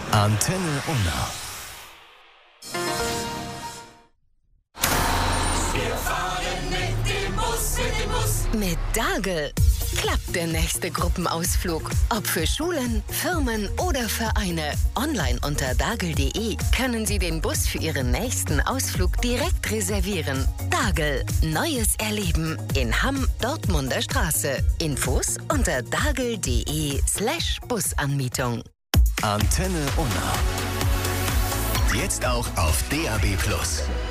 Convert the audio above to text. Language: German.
Antenne Unna. Wir fahren mit dem Bus. Mit Dagel klappt der nächste Gruppenausflug. Ob für Schulen, Firmen oder Vereine. Online unter dagel.de können Sie den Bus für Ihren nächsten Ausflug direkt reservieren. Dagel, neues Erleben in Hamm, Dortmunder Straße. Infos unter dagel.de/Busanmietung. Antenne Unna. Jetzt auch auf DAB+.